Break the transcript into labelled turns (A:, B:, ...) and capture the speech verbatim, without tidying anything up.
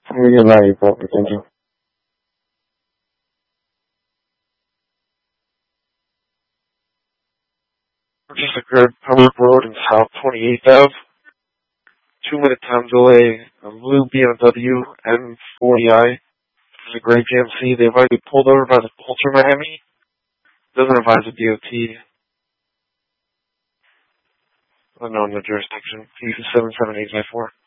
A: We allow you properly, thank you. Just occurred Public Road in South twenty-eighth Avenue. Two minute time delay. A blue B M W M forty i. There's a gray G M C. They've already pulled over by the Ultra Miami. Doesn't advise the D O T. Unknown the jurisdiction. P seven seven eight five four.